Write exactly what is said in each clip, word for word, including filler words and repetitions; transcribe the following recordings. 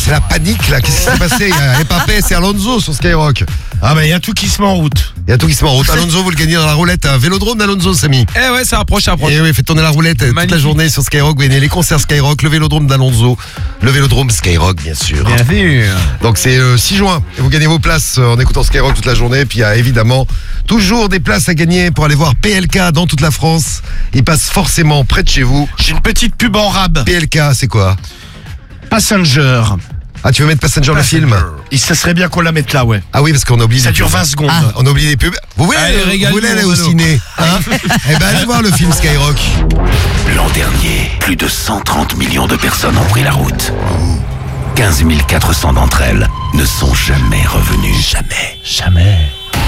c'est la panique là. Qu'est-ce qui s'est passé? Il y a Mbappé, c'est Alonso sur Skyrock. Ah bah il y a tout qui se met en route. Il y a tout qui se met en route. Alonso, vous le gagnez dans la roulette. Un vélodrome d'Alonso, Samy. Eh ouais, ça approche, ça approche. Et oui, faites tourner la roulette Magnifique. Toute la journée sur Skyrock. Vous gagnez les concerts Skyrock, le vélodrome d'Alonso, le vélodrome Skyrock, bien sûr. Bien vu. Donc c'est euh, six juin. Et vous gagnez vos places euh, en écoutant Skyrock toute la journée. Puis il y a évidemment toujours des places à gagner pour aller voir P L K dans toute la France. Il passe forcément près de chez vous. J'ai une petite pub en rab. P L K, c'est quoi? Passenger. Ah, tu veux mettre Passenger, Passenger. le film? Et ça serait bien qu'on la mette là, ouais. Ah oui, parce qu'on a oublié. Ça dure vingt secondes. Ah, on a oublié les pubs. Vous voulez, allez, vous voulez aller au Renaud. ciné, hein? Eh ben allez voir le film Skyrock. L'an dernier, plus de cent trente millions de personnes ont pris la route. quinze mille quatre cents d'entre elles ne sont jamais revenues. Jamais. Jamais.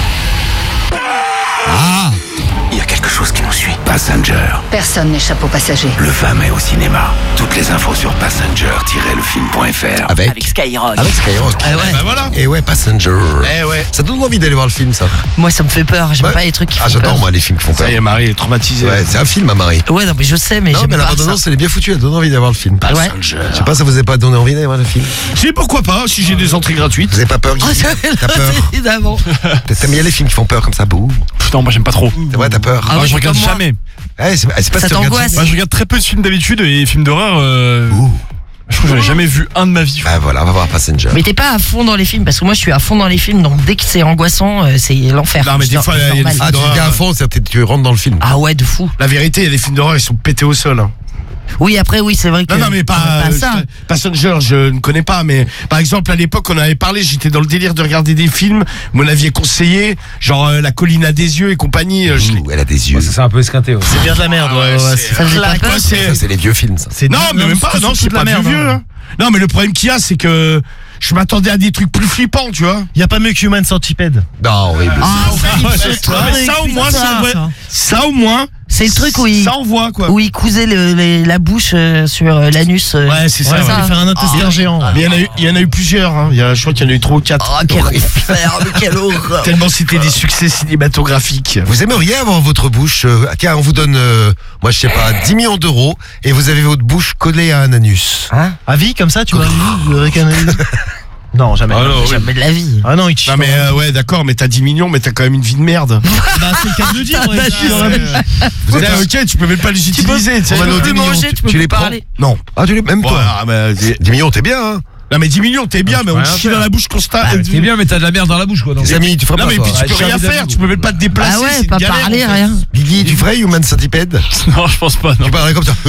Ah, Il y a quelque chose qui nous suit. Passenger, Personne n'échappe aux passagers. le vingt mai au cinéma. Toutes les infos sur passenger tiret le film point f r. avec, Avec Skyrock. avec Skyrock. Ah ouais. Bah voilà. Et ouais, Passenger. Eh ouais. Ça donne envie d'aller voir le film, ça. Moi, ça me fait peur. J'aime Ouais. pas les trucs qui font Ah, j'adore, peur. moi, les films qui font peur. Ça y est, Marie est traumatisée. Ouais, c'est un film à Marie. Ouais, non, mais je sais, mais Non, j'aime mais la pas ça. bande-annonce, elle est bien foutue, elle donne envie d'aller voir le film. Ouais. Passenger. Je sais pas, ça vous a pas donné envie d'aller voir le film? Si, pourquoi pas, si j'ai des entrées gratuites. Vous avez pas peur, Oh, Guy? j'avais T'as peur? évidemment. T'aimes bien les films qui font peur comme ça, bouh? Putain, moi j'aime pas trop. C'est vrai, t'as peur? Ah Moi ouais, je regarde comme moi. jamais. Eh, c'est c'est pas Ça si tu regardes t'angoisse. jamais. Moi je regarde très peu de films d'habitude et les films d'horreur. Euh... Ouh. Je crois que j'en ai jamais vu un de ma vie. Bah voilà, on va voir Passenger. Mais t'es pas à fond dans les films, parce que moi, je suis à fond dans les films, donc dès que c'est angoissant, euh, c'est l'enfer. Non, mais des C'est fois, il y a des normal. films Ah, tu d'horreur. es à fond, c'est-à-dire que tu rentres dans le film. Ah ouais, de fou. La vérité, il y a des films d'horreur, ils sont pétés au sol. Hein. Oui, après, oui, c'est vrai que. Non, non, mais pas, pas euh, ça. je- Passenger, je ne connais pas, mais par exemple, à l'époque, on avait parlé, j'étais dans le délire de regarder des films, vous m'aviez conseillé, genre euh, La colline à des yeux et compagnie. euh, je l'ai- Ouh, elle a des yeux. c'est un peu esquinté. Ouais. C'est bien de la merde, ouais, ouais, c'est- Ça faisait pas claque, peur. ouais, c'est- Ça, c'est les vieux films, ça. Non, mais même pas, non, c'est pas vieux, vieux. Hein. Non, mais le problème qu'il y a, c'est que je m'attendais à des trucs plus flippants, tu vois. Y a pas mieux que Human Centipede. Non, horrible. Ah, ça, il ouais, se ouais, truc, mais ça, au moins, putain. ça doit- Ça, au moins. C'est le truc où il, Ça, on voit, quoi. où il cousait le- les- la bouche euh, sur euh, l'anus. euh. Ouais, c'est ça. Ouais, ouais. on va faire un intestin géant. Mais il y en a eu- il y en a eu plusieurs, hein. Il y a, je crois qu'il y en a eu trois ou quatre. Oh, quel enfer, mais quelle horreur. Tellement c'était des succès cinématographiques. Vous aimeriez avoir votre bouche, euh, tiens, on vous donne, euh, moi je sais pas, dix millions d'euros et vous avez votre bouche collée à un anus. Hein? À vie, comme ça, tu vas vivre avec un. Non, jamais. Alors, oui. Jamais de la vie. Ah non, il te chie Non, mais euh, ouais, d'accord, mais t'as dix millions, mais t'as quand même une vie de merde. Bah, c'est le cas de le dire. ouais. Bah, je Ah, ouais. Vous êtes Ouais, ok, tu peux même pas les Tu peux, utiliser. tu sais. On va tu nos peux dix plus millions, manger, tu- tu peux tu plus les prends parler. Non. Ah, tu les, même toi. Voilà, bah, c'est- dix millions, t'es bien, hein. non, mais dix millions, t'es bien, mais on te chie dans la bouche constamment. Ah, t'es bien, mais t'as de la merde dans la bouche quoi. donc. Les amis, tu ferais Non, pas mais ça. puis tu peux Ouais, rien j'ai envie faire, d'aller tu peux même pas te déplacer. Ah ouais, c'est une pas galère, parler, en fait. rien. Guigui, tu ferais Human Centipede? Non, je pense pas. Non. Tu parlerais comme ça.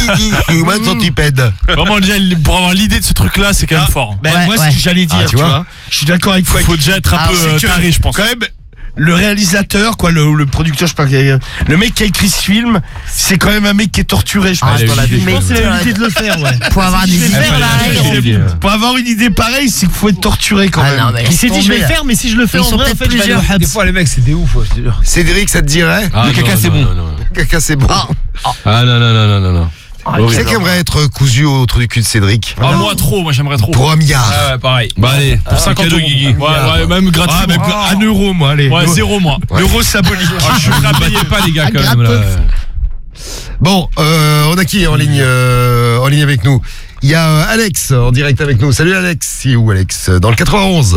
Human Centipede. Vraiment, déjà, pour avoir l'idée de ce truc-là, c'est quand même Ah, fort. Ben, Ouais, moi, ouais. ce que j'allais dire, Ah, tu tu vois. vois. Je suis d'accord avec toi. Faut déjà être un Ah, peu C'est euh, que, taré, je pense. Quand même, le réalisateur, quoi, le, le producteur, je sais pas, le mec qui a écrit ce film, c'est quand même un mec qui est torturé, je Ah, pense, il a dans eu la l'idée. vie. Je pense qu'il a eu l'idée de le faire, ouais. Pour avoir des idées faire, Ah, là, il a ouais. eu l'idée, ouais. Pour avoir une idée pareille, c'est qu'il faut être torturé quand Ah même. non, mais Il s'est dit, je vais le tomber, faire, mais si je le fais Ils en sont vrai, en peut-être fait, je vais aller au plusieurs. Habs. Des fois, les mecs, c'est des ouf, ouais, je te jure. Cédric, ça te dirait? Ah, Le caca, non, c'est non, bon. non, non. Caca, c'est bon. Ah non, non, non, non, non, non. Qui c'est qui aimerait être cousu au trou du cul de Cédric? Ah, moi trop, moi j'aimerais trop. Pour un milliard. Ah ouais, pareil. Bah allez, pour cinquante cadeau, euros. Guigui. Ouais, ouais, même gratuit. Ah, même un euro, moi, allez. Ouais, zéro moi. L'euro symbolique. Ah, je suis prêt à payer pas les gars quand même là. Bon, euh, on a qui en ligne, euh, en ligne avec nous? Il y a euh, Alex en direct avec nous. Salut Alex. Il est où Alex? Dans le quatre-vingt-onze.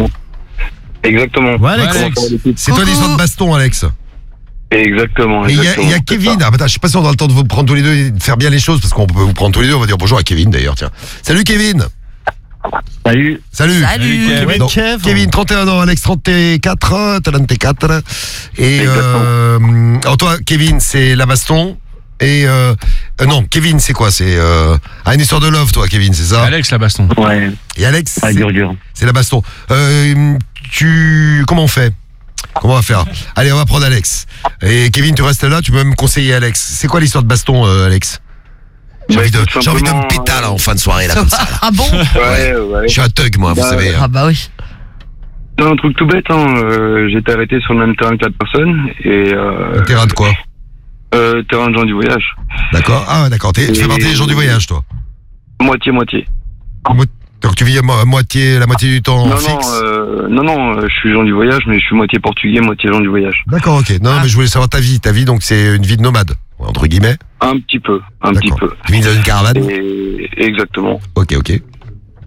Ouais, Ouais, Alex. Alex. C'est toi l'histoire de baston, Alex. Exactement. Et il y a, exactement, il y a c'est Kevin. ça. Ah, bah, je sais pas si on aura le temps de vous prendre tous les deux et de faire bien les choses parce qu'on peut vous prendre tous les deux. On va dire bonjour à Kevin d'ailleurs. Tiens. Salut Kevin. Salut. Salut. Salut. Kevin. Donc, Kev. Kevin, trente et un ans, Alex, trente-quatre, trente-quatre. Et Exactement. euh, alors toi, Kevin, c'est la baston. Et euh, euh, non, Kevin, c'est quoi? C'est euh, ah, une histoire de love, toi, Kevin, c'est ça? Alex la baston. Ouais, Et Alex, ah, c'est, dur, dur. c'est la baston. Euh, tu, comment on fait? Comment on va faire? Allez, on va prendre Alex. Et Kevin, tu restes là, tu peux même conseiller Alex. C'est quoi l'histoire de baston, euh, Alex? J'ai Bah, envie de, écoute, j'ai envie de me simplement, péter là en fin de soirée là comme ça. Là. Ah bon? Ouais, ouais. Je suis un thug moi, vous Bah, savez. Ah bah oui. C'est un truc tout bête, hein. euh, j'ai été arrêté sur le même terrain que la personne. Et, euh, Le terrain de quoi? euh, terrain de gens du voyage. D'accord. Ah d'accord. T'es- tu fais Et- partie des gens du voyage, toi. Moitié, moitié. Mo- Donc tu vis à mo- à moitié, la moitié du temps non, fixe. non, euh, non, non, euh, je suis gens du voyage, mais je suis moitié portugais, moitié gens du voyage. D'accord, ok. Non, mais je voulais savoir ta vie. Ta vie, donc c'est une vie de nomade, entre guillemets. Un petit peu, un petit D'accord. peu. Tu vis dans une caravane. Et, exactement. Ok, ok.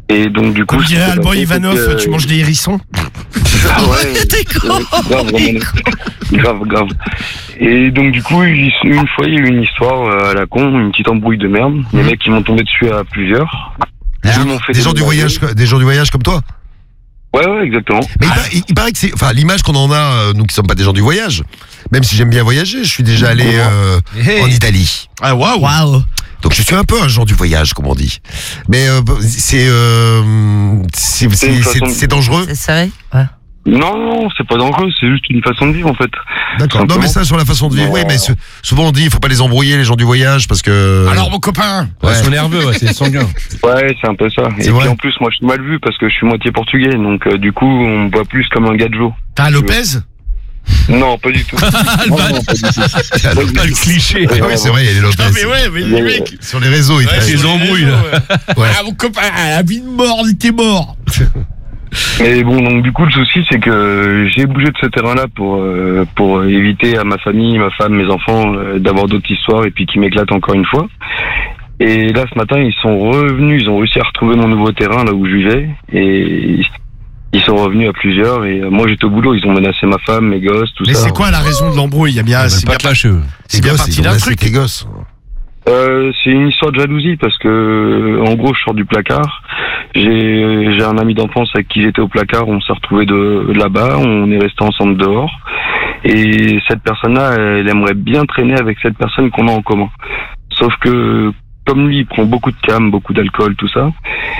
Et donc du coup, Comme dirait ce qui s'est Alban passé, Ivanov, c'est que- tu manges des hérissons. Ah ouais, T'es con, grave, t'es vraiment. grave, grave. Et donc du coup, il- une fois, il y a eu une histoire euh, à la con, une petite embrouille de merde. Les mecs qui m'ont tombé dessus à plusieurs. Des Ils gens, m'ont fait des gens du déménager. voyage, des gens du voyage comme toi. Ouais, ouais, exactement. Mais il, paraît, il- il paraît que c'est, enfin, l'image qu'on en a, euh, nous qui sommes pas des gens du voyage. Même si j'aime bien voyager, je suis déjà allé euh, Hey. en Italie. Ah waouh. Waouh. Donc je suis un peu un genre du voyage, comme on dit. Mais euh, c'est, euh, c'est, C'est une c'est, façon de- c'est- c'est dangereux. C'est vrai? Ouais. Non, non, c'est pas dangereux, c'est juste une façon de vivre en fait. D'accord. Non, Simplement. mais ça sur la façon de vivre, oui, mais ce- souvent on dit il faut pas les embrouiller les gens du voyage parce que. Alors mon copain. Ouais, Ouais. ils sont nerveux, ouais, c'est sanguin. Ouais, c'est un peu ça. C'est Et vrai. puis en plus, moi je suis mal vu parce que je suis moitié portugais, donc euh, du coup, on me voit plus comme un gars de jour. T'as un Lopez? Non, pas du tout. non, non, pas du tout. Ah, Pas du Pas le tout. cliché. oui, c'est vrai, il y a les Lopez. Ah mais ouais, mais Mais- le mec. Sur les réseaux, il Ouais, traîne. les sur embrouilles, réseaux, là. ouais. Ouais. Ah mon copain, la vie de mort, il était mort. Mais bon, donc du coup, le souci, c'est que j'ai bougé de ce terrain-là pour euh, pour éviter à ma famille, ma femme, mes enfants euh, d'avoir d'autres histoires et puis qui m'éclatent encore une fois. Et là, ce matin, ils sont revenus, ils ont réussi à retrouver mon nouveau terrain là où je vivais et ils sont revenus à plusieurs. Et euh, moi, j'étais au boulot, ils ont menacé ma femme, mes gosses, tout Mais ça. c'est quoi la raison de l'embrouille? Il y a bien, Ils c'est veulent pas bien, te lâcher, eux. c'est bien Tes parti gosses, ils d'un ont laissé truc. tes gosses. Euh, c'est une histoire de jalousie parce que en gros je sors du placard. J'ai j'ai un ami d'enfance avec qui j'étais au placard, on s'est retrouvés de là-bas, on est resté ensemble dehors. Et cette personne-là, elle aimerait bien traîner avec cette personne qu'on a en commun. Sauf que comme lui, il prend beaucoup de cam, beaucoup d'alcool, tout ça.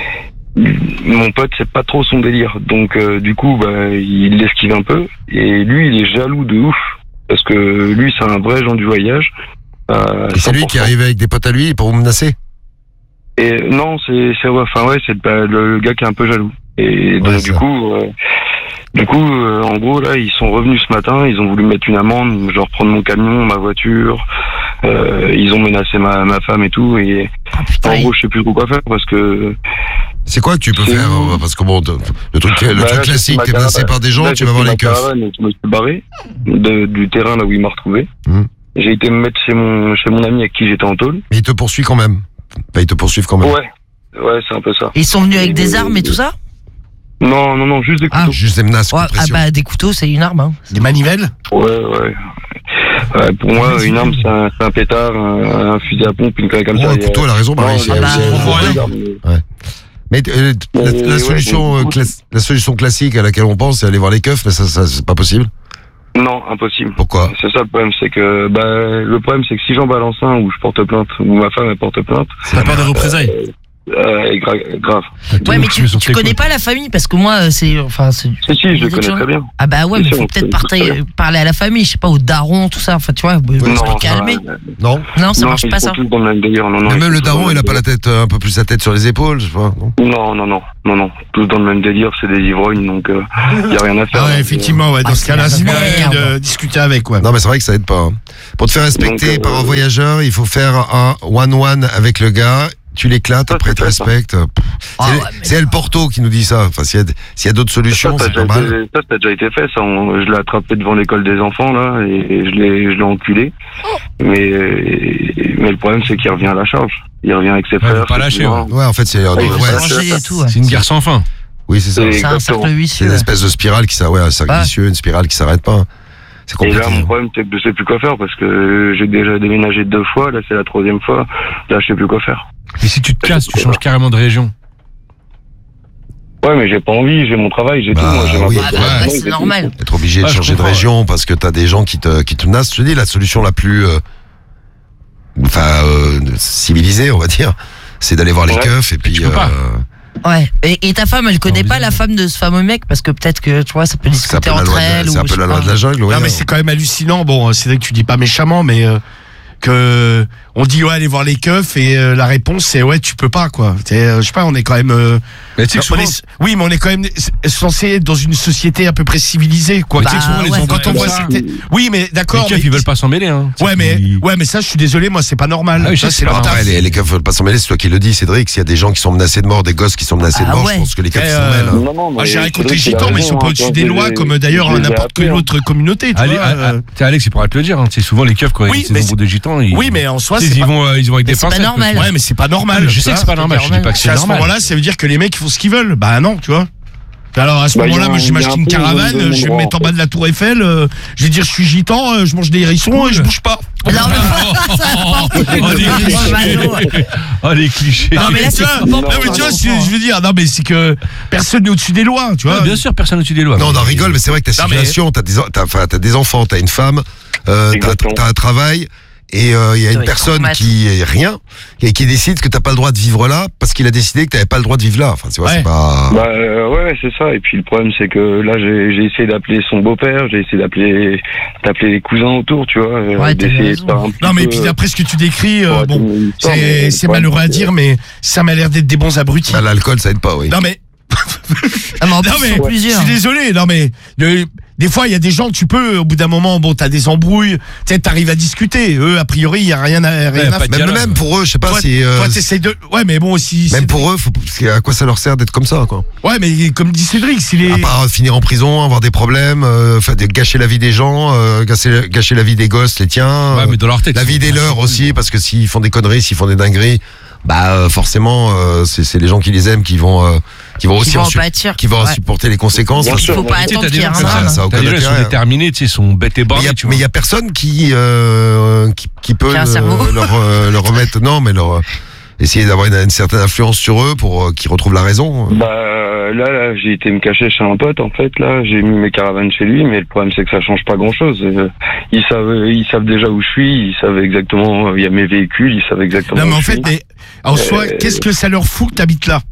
Mon pote, c'est pas trop son délire. Donc euh, du coup, bah, il l'esquive un peu. Et lui, il est jaloux de ouf parce que lui, c'est un vrai gens du voyage. Euh, Et c'est lui cent pour qui cent. arrivait avec des potes à lui pour vous menacer. Et non, c'est c'est ouais, enfin ouais, c'est le, le gars qui est un peu jaloux. Et donc Ouais, du ça. coup, euh, du coup, euh, en gros là, ils sont revenus ce matin, ils ont voulu me mettre une amende, genre prendre mon camion, ma voiture. Euh, ils ont menacé ma ma femme et tout. Et Ah putain. en gros, je sais plus trop quoi faire parce que C'est quoi que tu peux C'est faire où euh, parce que bon, de- le truc, le Bah, truc là, j'ai classique, pris t'es ma menacé caravane. par des gens, Là, tu j'ai vas pris voir ma les keufs. caravane et je me suis barré de, du terrain là où ils m'ont retrouvé. Hmm. J'ai été me mettre chez mon chez mon ami avec qui j'étais en tôle. Mais ils te poursuivent quand même. Enfin, ils te poursuivent quand même. Ouais, ouais, c'est un peu ça. Ils sont venus avec des Euh, armes et tout ça? Non, non, non, juste des Ah. couteaux. Juste des menaces, Ouais, ah compression. bah des couteaux, c'est une arme. Hein. Des manivelles? Ouais, ouais. Ouais, pour moi, une arme, c'est un, c'est un pétard, un, un fusil à pompe, une claque comme Oh, ça. un Il y a- couteau, elle a raison, Marie. Non, c'est- il y a- bah, il y a- on voit il y a- rien. mais- Mais euh, la, Mais, la ouais, solution, mais- euh, clas- la solution classique à laquelle on pense, c'est aller voir les keufs, mais ça, ça c'est pas possible. Non, impossible. Pourquoi? C'est ça le problème, c'est que bah le problème c'est que si j'en balance un ou je porte plainte ou ma femme elle porte plainte, T'as peur des représailles. euh, est gra- grave. Ouais, mais Tu tu, mets sur tu tes connais coudes. pas la famille parce que moi, euh, c'est. Enfin, c'est. Si si, je Vous le êtes connais sûr très bien. Ah bah ouais, Si, mais si, faut on peut-être se- partir- très bien. parler à la famille, je sais pas, aux darons, tout ça. Enfin, tu vois, Non, se ça, calmer. euh, Non. Non, ça non, marche ils pas sont ça. tous dans le même délire. Non, non, Mais ils même sont le tous dans daron, il même a pas la tête, euh, un peu plus la tête sur les épaules, je sais pas. Non. délire. Non, non, non, non, non, tous dans le même délire, c'est des ivrognes, donc euh, y a rien à faire. Ah ouais, Donc, effectivement, ouais, dans Ah, ce cas-là, c'est c'est la bien merde. de discuter avec, ouais. Non, mais c'est vrai que ça aide pas. hein. Pour te faire respecter Donc, euh, par un voyageur, il faut faire un one-one avec le gars. Tu l'éclates, Ça, après c'est tu ça, ça. respectes. Pff, Ah c'est ouais, mais c'est El Porto qui nous dit ça. Enfin, s'il y a, s'il y a d'autres Ça, solutions, ça, c'est a déjà pas mal. été- ça, ça a déjà été fait. Ça, on- je l'ai attrapé devant l'école des enfants là, et je l'ai, je l'ai enculé. Mais, euh, mais le problème, c'est qu'il revient à la charge. Il revient avec ses Ouais, frères. faut pas ses lâcher, cousins. Ouais, en fait, c'est. il ouais, faut Faut Ouais, changer et tout. Ouais. C'est une guerre sans fin. oui, c'est ça. C'est- C'est un exactement. cercle C'est vicieux. une espèce de spirale qui s'arrête, ouais, un cercle Ouais. vicieux, une spirale qui s'arrête pas. C'est Et là, compliqué. mon problème, c'est que je sais plus quoi faire parce que j'ai déjà déménagé deux fois. Là, c'est la troisième fois. Là, je sais plus quoi faire. Et si tu te casses, tu changes carrément de région. Ouais, mais j'ai pas envie. J'ai mon travail, j'ai Bah, tout. Moi, j'ai ma oui, boîte Ah de bah ouais. ouais, maintenance, c'est j'ai normal. Être obligé de Ah, je changer de comprends, région parce que t'as des gens qui te, qui te menacent. Je te dis, la solution la plus, euh, enfin, euh, civilisée, on va dire, c'est d'aller voir les Ouais. keufs et puis. tu peux pas. Ouais. Et, et ta femme, elle connaît Non, pas mais- la femme de ce fameux mec parce que peut-être que tu vois, ça peut C'est un peu discuter la entre loi de la- elles c'est ou un je peu sais la loi pas. de la jungle, ouais. Non, mais c'est quand même hallucinant. Bon, c'est vrai que tu dis pas méchamment, mais euh, que on dit ouais, allez voir les keufs et euh, la réponse c'est ouais, tu peux pas quoi. C'est, euh, je sais pas, on est quand même. euh, Mais tu sais que on souvent, est- oui, mais on est quand même censé être dans une société à peu près civilisée quoi. Bah, Tu sais que souvent, les ouais. gens, quand on Ouais, voit ça. certaines- oui, mais les d'accord. keufs, mais- ils veulent pas s'en mêler. Hein. Ouais, mais Ils- ouais, mais ça, je suis désolé, moi, c'est pas normal. Ah oui, ça, je sais, c'est c'est leur pas taf. Après, les, les keufs veulent pas s'en mêler, c'est toi qui le dis, Cédric. S'il y a des gens qui sont menacés de mort, des gosses qui sont menacés de Ah mort, ouais. je pense que les keufs Eh, s'en euh, mêlent. hein. Non, non, Moi, mais j'ai rien contre les Cédric, il a gitans, mais ils raison, sont pas hein, au-dessus quand des je lois, les ai- comme d'ailleurs je les ai n'importe quelle appelés, autre communauté. Tu Allez, vois, ah, euh. ah, t'sais, Alex, il pourra te le dire. Hein. C'est souvent les keufs quand Oui, ils mais sont des gitans. Ils... Oui, mais en soi, Tu ils vont, euh, ils vont avec Mais des c'est pas pincettes. normal. Ouais, mais c'est pas normal. Je sais que c'est pas normal, je dis pas que c'est À ce normal. moment-là, ça veut dire que les mecs ils font ce qu'ils veulent. Bah non, tu vois. Alors à ce Bah, moment-là, y a moi un- je m'achète y a un une peu caravane, de- de je vais me droit, mettre en en bas de la tour Eiffel, euh, je vais dire je suis gitan, euh, je mange des hérissons et je bouge pas. Non, mais ça, Oh, les clichés. Oh, les clichés. Non mais, là, tu c'est vois, pas non, bon, mais pas tu vois, bon. je, je veux dire, non mais c'est que personne n'est au-dessus des lois, tu vois. Ouais, bien sûr, personne au-dessus des lois. Non, on en rigole, mais c'est vrai que ta Non, mais- situation, t'as des, en- t'as, enfin, t'as des enfants, t'as une femme, euh, t'as, Exactement. t'as un travail, et il euh, y a C'est une vrai, personne traumatisme. qui est rien, et qui décide que t'as pas le droit de vivre là, parce qu'il a décidé que t'avais pas le droit de vivre là. Enfin, tu vois, Ouais. c'est pas... Bah euh, ouais, c'est ça. Et puis le problème, c'est que là, j'ai j'ai essayé d'appeler son beau-père, j'ai essayé d'appeler d'appeler les cousins autour, tu vois, euh, Ouais, t'as d'essayer raison. de faire un petit Non mais peu, puis d'après ce que tu décris, pour euh, atténuer bon, l'histoire, mais c'est le c'est problème, malheureux à c'est que- dire, mais ça m'a l'air d'être des bons abrutis. Bah, l'alcool, ça aide pas, oui. Non mais Ah, mais en plus, Non ils mais sont je plusieurs. suis désolé, non mais euh, des fois il y a des gens tu peux au bout d'un moment bon t'as des embrouilles, tu sais t'arrives à discuter, eux a priori il y a rien à rien Ouais, à pas de faire. Même, dialogue. même pour eux, je sais pas Toi, si... euh, toi t'essayes de ouais mais bon aussi même pour eux, faut, parce que à quoi ça leur sert d'être comme ça, quoi. ouais mais comme dit Cédric s'il est À part euh, finir en prison, avoir des problèmes, euh, enfin, de gâcher la vie des gens, euh, gâcher, gâcher la vie des gosses, les tiens, Ouais, euh, mais dans leur tête. la vie des leurs aussi, parce que s'ils font des conneries, s'ils font des dingueries, bah euh, forcément, euh, c'est, c'est les gens qui les aiment qui vont, euh, qui vont Qui aussi vont en en su- pâtir. qui vont en Ouais. supporter les conséquences. Bien parce sûr. que- Faut pas Tu sais, attendre t'as des qu'il y ait gens un comme ça, drame. ça a T'as aucun des gens, ils sont intérêt. déterminés, tu sais, ils sont bêtes et Mais il y bornés, a- tu mais il vois. y a personne qui, euh, qui, qui peut Qui a un euh, cerveau. leur, euh, leur remettre, non, mais leur, euh, essayer d'avoir une, une certaine influence sur eux pour euh, qu'ils retrouvent la raison. Bah euh, là, là j'ai été me cacher chez un pote en fait. Là, j'ai mis mes caravanes chez lui, mais le problème c'est que ça change pas grand-chose. Euh, ils savent, ils savent déjà où je suis, ils savent exactement. Il y a mes véhicules, ils savent exactement. non mais où en je fait suis. mais en soi Euh, qu'est-ce que ça leur fout que t'habites là?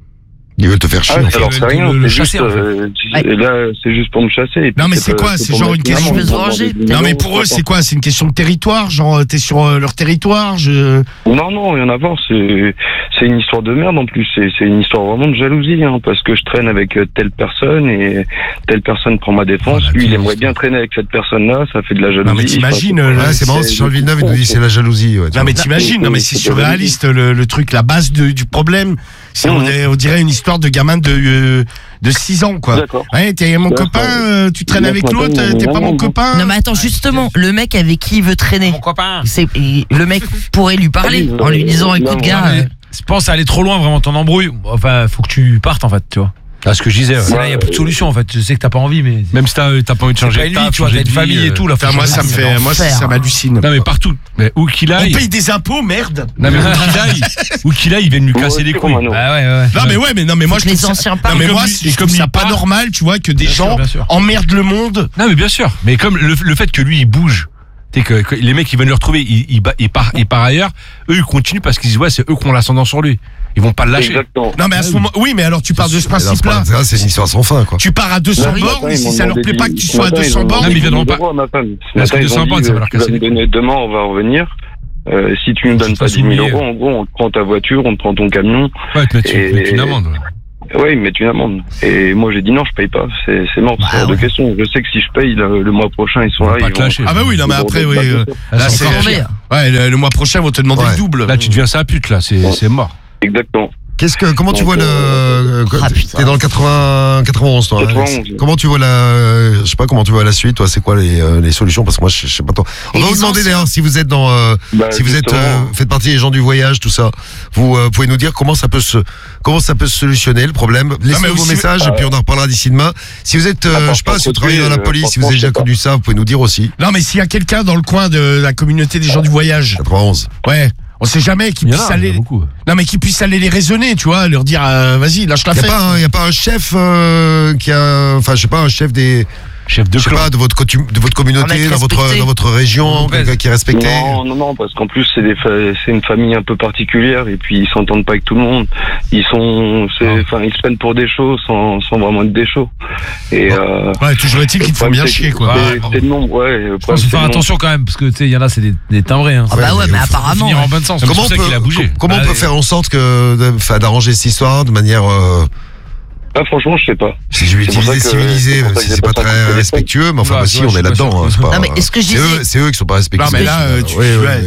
Ils veulent te faire chier. Ah, en ça fait. leur fait Le- rien, le c'est juste, chasser, en fait. euh, Ouais. et là, c'est juste pour me chasser. et puis Non, mais c'est pas- quoi, c'est pour genre me une mettre question- une Je veux se amende, venger. demander Non mais des pour eux millions, c'est quoi? C'est une question de territoire, genre t'es sur euh, leur territoire, je Non, non, rien à voir. C'est, c'est une histoire de merde en plus. C'est, c'est une histoire vraiment de jalousie, hein, parce que je traîne avec euh, telle personne et telle personne prend ma défense. Oh, la Lui, il pire aimerait histoire. bien traîner avec cette personne-là. Ça fait de la jalousie. Non mais t'imagines euh, Ouais, c'est marrant, c'est Charles Villeneuve, il nous dit c'est la jalousie. Ouais, tu Non vois. mais t'imagines, non mais c'est surréaliste le, le truc, la base de- du problème, c'est on, Mhm. dirait, on dirait une histoire de gamin de euh, de six ans quoi. D'accord. Ouais, t'es mon D'accord. copain, euh, tu traînes Moi, avec je l'autre, m'appelle, t'es euh, pas mon non, copain. Non mais attends, justement, le mec avec qui il veut traîner, copain. c'est, il- le mec pourrait lui parler en lui disant, écoute Non, gars, mais euh, je pense à aller trop loin, vraiment, ton embrouille. Enfin, faut que tu partes, en fait, tu vois. Ah, ce que je disais, ouais. C'est là, il y a plus de solution, en fait. Je sais que t'as pas envie, mais. Même si t'as t'as pas envie de C'est changer pas de une taf, vie, tu vois, changer t'as une de famille vie, et tout, là. faut Enfin, moi changer ça de me vie. fait, moi ça, l'enfer. ça m'hallucine. Non, mais partout. Mais où qu'il On aille. paye des impôts, merde. Non, mais où qu'il aille. Où qu'il aille, ils viennent lui Moi casser aussi, les couilles. Romano. Ah ouais, ouais. Non mais ouais, mais non mais moi faut je que trouve les ça, anciens non parlent. mais comme moi lui- je et trouve comme ça lui pas part. normal, tu vois, que des Bien sûr, gens bien sûr. emmerdent le monde. Non, mais bien sûr. Mais comme le, le fait que lui, il bouge. Tu sais, que, que les mecs, ils viennent le retrouver, il, il, ba- il part, il part ailleurs. Eux, ils continuent parce qu'ils disent, ouais, c'est eux qui ont l'ascendant sur lui. Ils vont pas le lâcher. Exactement. Non mais à ce moment, oui mais alors tu pars de ce Mais dans ce principe-là. point-là, c'est une histoire sans fin, quoi. Tu pars à deux cents Non, ce bornes, matin, et ils si m'ont ça leur demandé plaît pas que du- tu ce sois à matin, deux ils cents m'ont bornes. Non, mais ils viendront demandé pas. d'euros à ma femme. Ce Parce que matin, deux ils cents ont bornes, dit, ça va euh, leur tu vas casser me les donner demain, on va revenir. Euh, si tu nous donnes Faut pas pas dix mille s'oublier. euros, en gros, on te prend ta voiture, on te prend ton camion. Ouais, te mettre, Et- te mettre une amende. ouais. Ouais, ils me mettent une amende. Et moi, j'ai dit non, je paye pas. C'est, c'est mort, c'est hors de question. Je sais que si je paye, le, le mois prochain, ils sont Ils vont là. pas ils te vont- lâcher. Ah bah oui, non mais ils vont après te oui. battre. euh, Là c'est c'est encore pire. ouais, le, le mois prochain ils vont te demander Ouais. le double. Là, tu deviens sa pute, là. C'est c'est mort. Exactement. Qu'est-ce que, comment tu Donc, vois le, euh, euh, ah, putain. t'es dans le quatre-vingts, quatre-vingt-onze, toi. hein, quatre-vingt-onze. Alex. Comment tu vois la, euh, je sais pas comment tu vois la suite, toi, c'est quoi les, euh, les solutions, parce que moi, je, je sais pas trop. On Et va vous les demander anciens d'ailleurs si vous êtes dans, euh, Bah, si vous êtes, euh, justement, faites partie des gens du voyage, tout ça. Vous euh, pouvez nous dire comment ça peut se, comment ça peut se solutionner, le problème. Laissez-nous mais vos aussi- messages, et puis on en reparlera d'ici demain. Si vous êtes, euh, Ah, je sais pas, si vous par travaillez dans la contre, police, si vous franchement, avez déjà je sais pas. connu ça, vous pouvez nous dire aussi. Non mais s'il y a quelqu'un dans le coin de la communauté des gens du voyage, quatre-vingt-onze. ouais, on sait jamais qui Il y en puisse a, il y en aller. a beaucoup. Non mais qui puisse aller les raisonner, tu vois, leur dire euh, vas-y lâche la Y a fête. pas, un- y a pas un chef euh, qui a, enfin, je sais pas, un chef des, Chef de je sais clan. pas, de votre coutume- de votre Un communauté, mec dans votre, respecté. dans votre région, Ouais. quelqu'un qui est respecté. Non, non, non, parce qu'en plus c'est des, fa- c'est une famille un peu particulière et puis ils s'entendent pas avec tout le monde. Ils sont, c'est, Ah. enfin, ils se prennent pour des chauds sans, sans vraiment être des chauds. Et euh, Ouais, toujours est-il qu'ils te font bien chier quoi. C'est, c'est le nombre, ouais. Le Faut problème, se c'est faire le nombre. attention quand même, parce que tu sais, il y en a, c'est des, des timbrés. Hein. Ah bah ouais, mais mais faut- faut apparemment. Finir ouais. en bonne sens. C'est Comment on pour ça peut, qu'il a bougé. com- comment Bah, on peut euh, faire en sorte que, de- enfin, d'arranger cette histoire de manière, euh, Ah, franchement, je sais pas. si je vais C'est pour utiliser ça que- civilisée, c'est pour même ça si que c'est j'ai pas pas très sorti le respectueux, mais enfin, Ouais, bah, si, ouais, on je est suis pas là-dedans, sûr. hein, c'est pas. Non, mais est-ce que je c'est disais- eux, c'est eux qui sont pas respectueux. Non mais là euh, tu Ouais, ouais, ouais, ouais.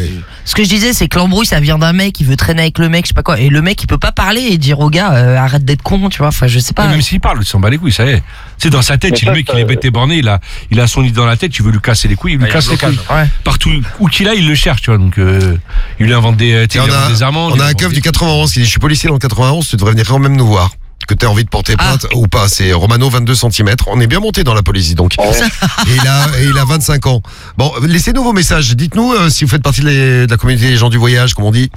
Ce que je disais, c'est que l'embrouille, ça vient d'un mec qui veut traîner avec le mec, je sais pas quoi. Et le mec, il peut pas parler et dire au gars, euh, arrête d'être con, tu vois. Enfin, je sais pas. Et même s'il parle, il s'en bat les couilles, ça y est. C'est dans sa tête, Mais si ça, le mec ça, il est bête et borné, il a, il a son idée dans la tête, tu veux lui casser les couilles, il lui Ouais, casse il y les a un couilles. blocage. Ouais. Partout où qu'il a, il le cherche, tu vois. Donc, euh, il lui invente des, Et il on lui a, invente des amendes. on il a un invente keuf des- du quatre-vingt-onze qui dit je suis policier dans le quatre-vingt-onze, tu devrais venir quand même nous voir. Que tu as envie de porter plainte ou pas. C'est Romano, vingt-deux centimètres. On est bien monté dans la police, donc. Ouais. Et il a, et il a vingt-cinq ans. Bon, laissez-nous vos messages. Dites-nous euh, si vous faites partie de, les- de la communauté des gens du voyage, comme on dit.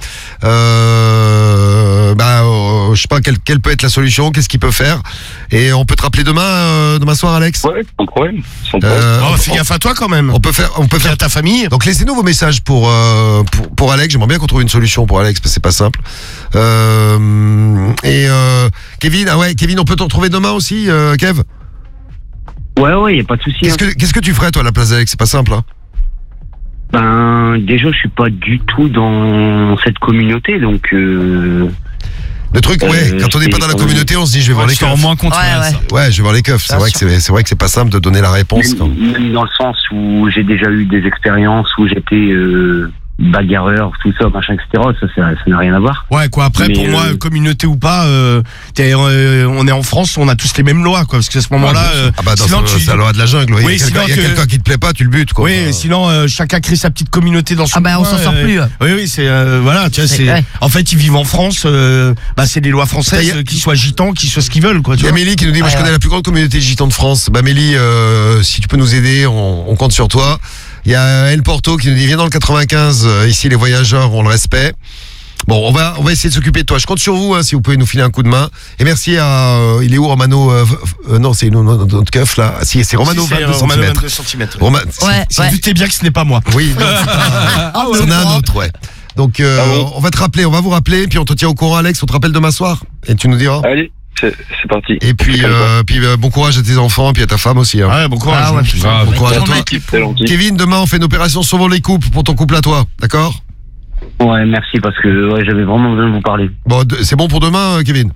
Euh, bah, euh, je sais pas quelle, quelle peut être la solution, qu'est-ce qu'il peut faire. Et on peut te rappeler demain, euh, demain soir, Alex. Ouais, sans problème. Sans problème. Euh, Oh, on- fais gaffe à toi quand même. on peut faire, on peut Fais faire à ta famille. donc laissez-nous vos messages pour, euh, pour, pour Alex. J'aimerais bien qu'on trouve une solution pour Alex parce que c'est pas simple. Euh, et euh, Kevin, ah ouais, Kevin, on peut te retrouver demain aussi, euh, Kev. Ouais, ouais, y a pas de souci. Qu'est-ce hein. que qu'est-ce que tu ferais toi à la place d'Alex? C'est pas simple. Hein. Ben, déjà, je suis pas du tout dans cette communauté, donc. Euh... Le truc, Euh, ouais, quand on n'est pas dans la c'est- communauté, on se dit je vais voir Ouais, les tu t'en rends keufs. moins compte. Ouais, ouais, ouais. ça. Ouais, je vais voir les keufs. C'est Bien vrai que sûr. c'est c'est vrai que c'est pas simple de donner la réponse. quand- Même, même dans le sens où j'ai déjà eu des expériences où j'étais euh, bagarreur, tout ça, machin, et cetera. Ça, ça ça n'a rien à voir. Ouais, quoi. Après, Mais, pour euh, moi, communauté ou pas, euh, t'es, euh, on est en France, on a tous les mêmes lois, quoi. Parce qu'à ce moment-là, euh, Ah bah dans sinon, ce- tu- c'est la loi de la jungle. ouais. Oui, il y a quelqu'un sinon il y a que- quelqu'un qui te plaît pas, tu le butes quoi. oui, Enfin, sinon euh, chacun crée sa petite communauté dans son Ah bah, on coin, s'en sort euh, plus. Oui, oui, c'est euh, voilà, tu vois, C'est- c'est. ouais. En fait, ils vivent en France. Euh, bah, c'est des lois françaises, Ça y est. euh, qu'ils soient gitans, qu'ils soient ce qu'ils veulent, quoi. Il Tu y a vois. Mélie qui nous dit, moi je Ouais, connais ouais. la plus grande communauté de gitans de France. Bah Mélie, euh, si tu peux nous aider, on, on compte sur toi. Il y a El Porto qui nous dit, viens dans le quatre-vingt-quinze, euh, ici les voyageurs ont le respect. Bon, on va, on va essayer de s'occuper de toi. Je compte sur vous, hein, si vous pouvez nous filer un coup de main. Et merci à, euh, il est où Romano euh, euh, Non, c'est nous, notre notre keuf là. Ah, si, c'est Romano, Si, c'est, euh, vingt-deux Romano, centimètres. vingt-deux centimètres. Roma- Ouais, si- ouais. Tu sais bien que ce n'est pas moi. Oui, non, c'est pas- Ah, c'en ouais, a un ouais. autre, ouais. Donc, euh, Ah bon on va te rappeler, on va vous rappeler, puis on te tient au courant, Alex. On te rappelle demain soir, et tu nous diras. Allez, c'est c'est parti. Et puis, euh, puis euh, bon courage à tes enfants, puis à ta femme aussi. Hein. Ouais, bon courage. Ah ouais, hein. putain. Bon courage à Ton toi. mec, C'est gentil. Kevin, demain, on fait une opération Sauvons les couples pour ton couple à toi, d'accord? Ouais, merci, parce que ouais, j'avais vraiment besoin de vous parler. Bon, de- c'est bon pour demain, euh, Kevin?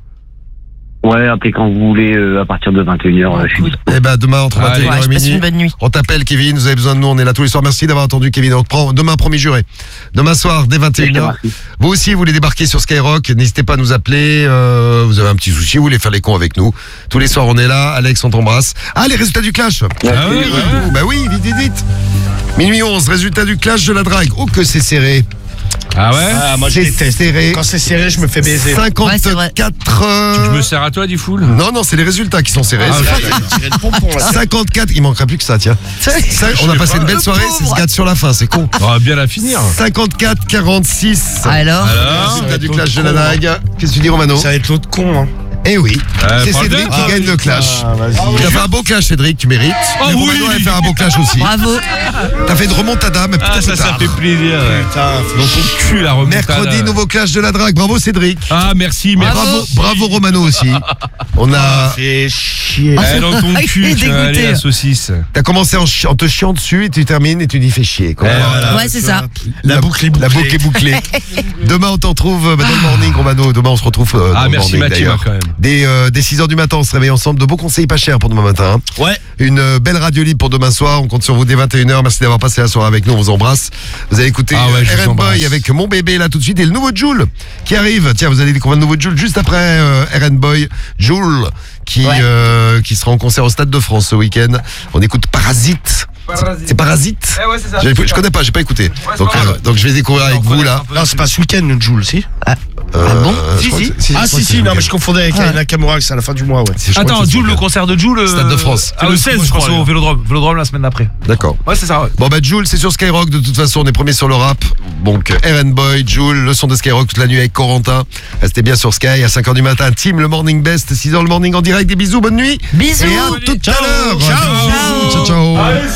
Ouais, appelez quand vous voulez, euh, à partir de vingt et une heures. euh, je suis Cool. dispo. Eh ben, demain, entre Allez. vingt et une heures Ouais, et je passe minuit. une bonne nuit. On t'appelle, Kevin, vous avez besoin de nous, on est là tous les soirs. Merci d'avoir attendu, Kevin. On te prend demain, promis juré. Demain soir, dès vingt et Je une te heures. remercie. Vous aussi, vous voulez débarquer sur Skyrock, n'hésitez pas à nous appeler. euh, vous avez un petit souci, vous voulez faire les cons avec nous. Tous les soirs, on est là. Alex, on t'embrasse. Ah, les résultats du clash. Ah ouais, ouais, ouais. Bah oui, vite, vite, vite. Minuit onze, résultat du clash de la drague. Oh, que c'est serré. Ah ouais? Ah, moi, je C'est déteste. serré. Quand c'est serré, je me fais baiser. cinquante-quatre. euh, Je me sers à toi, dit foule? Non, non, c'est les résultats qui sont serrés. Ah, C'est- d'accord. Tirer le pompon, là. cinquante-quatre, il manquerait plus que ça, tiens. Ça, on a passé une belle soirée, c'est se gâte sur la fin, c'est con. On va bien la finir. cinquante-quatre quarante-six. Alors, Alors? Résultat du ça va clash être de la l'autre drague. Qu'est-ce que tu dis, Romano? Ça va être l'autre con, hein. Eh oui, Euh, c'est parle Cédric bien. qui gagne le clash. Ah, vas-y. Tu as fait un beau clash, Cédric, tu mérites. Oh Mais oui. Romano a fait un beau clash aussi. bravo. T'as fait une remontada, mais Ah, plutôt ça, ça tard. fait plaisir. ouais. Putain, Dans ton cul, la remontada. Mercredi, nouveau clash de la drague. Bravo, Cédric. Ah, merci, merci. Bravo, bravo Romano aussi. On a, fait chier. Eh, dans ton Ah, il cul, est tu vas aller dégoûté. la saucisse. t'as commencé en, chi- en te chiant dessus et tu termines et tu dis fais chier. Quoi. Eh, voilà. Ouais, c'est ça. La boucle est bouclée. La boucle est bouclée. Demain, on t'en retrouve euh, bah, dans le morning, Romano. Demain, on se retrouve euh, dans Ah, le merci morning, Mathieu, d'ailleurs. quand même. Dès, euh, dès six heures du matin, on se réveille ensemble. De beaux conseils pas chers pour demain matin. hein. Ouais. Une euh, belle radio libre pour demain soir. On compte sur vous dès vingt et une heures. Merci d'avoir passé la soirée avec nous. On vous embrasse. Vous allez écouter Ah ouais, je vous R N Boy embrasse. avec Mon Bébé là tout de suite. Et le nouveau Joule qui arrive. Tiens, vous allez découvrir le nouveau Joule juste après euh, R N Boy. Joule qui, Ouais. euh, qui sera en concert au Stade de France ce week-end. On écoute Parasite. C'est Parasite. Eh ouais, c'est ça. J'ai- Je connais pas, j'ai pas écouté. Donc, euh, donc je vais découvrir avec vous là. Non, c'est pas ce week-end, le Joule, si. Euh, bon je Si, crois si. que c'est- Ah, je crois si, que c'est si, ce non, week-end. mais je confondais avec Ouais. la Nakamura, c'est à la fin du mois, ouais. C'est- je crois Attends, que c'est ce Jules, le week-end. concert de Jules. Stade de France. Ah, le seize, je crois, soirée. au Vélodrome. Vélodrome la semaine d'après. D'accord. Ouais, c'est ça, ouais. Bon bah Joule, c'est sur Skyrock de toute façon, on est premier sur le rap. Donc R N Boy, Joule, le son de Skyrock toute la nuit avec Corentin. Restez bien sur Sky à cinq heures du matin. Team le Morning Best, six heures le morning en direct. Des bisous, bonne nuit. Bisous. Et à tout à l'heure. Ciao. Ciao, ciao.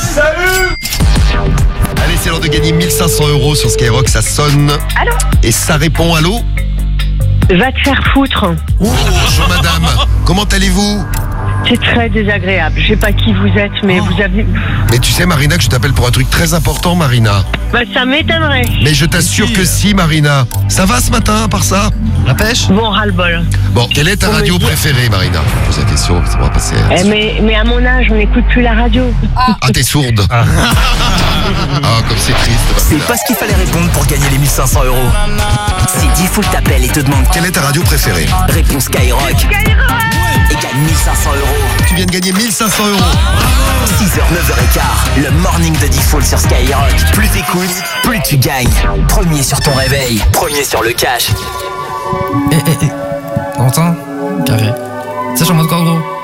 Allez, c'est l'heure de gagner mille cinq cents euros sur Skyrock. Ça sonne. Allô? Et ça répond allô. Va te faire foutre. Oh, bonjour madame. Comment allez-vous? C'est très désagréable. Je sais pas qui vous êtes, mais vous avez... Mais tu sais Marina que je t'appelle pour un truc très important Marina. Bah, ça m'étonnerait. Mais je t'assure que si Marina. Ça va ce matin par ça? La pêche? Bon, ras-le-bol. Bon, quelle est ta Bon, radio mais- préférée Marina? Je pose la question, ça va passer. Eh, mais, mais à mon âge, on n'écoute plus la radio. Ah, t'es sourde. Ah, comme c'est triste. C'est pas ce qu'il fallait répondre pour gagner les mille cinq cents euros. Si Diffoul t'appelle et te demande quelle est ta radio préférée, réponse Skyrock. Et gagne mille cinq cents euros. Tu viens de gagner mille cinq cents euros. six heures, neuf heures quinze, le morning de Diffoul sur Skyrock. Plus t'écoutes, plus tu gagnes. Premier sur ton réveil, premier sur le cash. Eh, eh, eh. T'entends? Carré. Ça, je suis en mode quoi, gros?